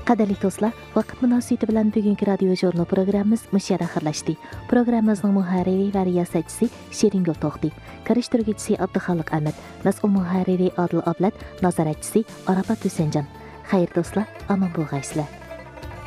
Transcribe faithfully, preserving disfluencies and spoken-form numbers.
Qadrli do'stlar, vaqt munosabati bilan bugungi radio jurnal programmamiz mushara xirlashdi. Programmamizning muharriri va riyosatchisi Shiringul To'xti, karishtiruvchisi Abduxoliq Ahmad, mas'ul muharriri Odil Ablat, nazoratchisi Arafat Husaynjon. Xayr do'stlar, omon bo'lg'aysizlar.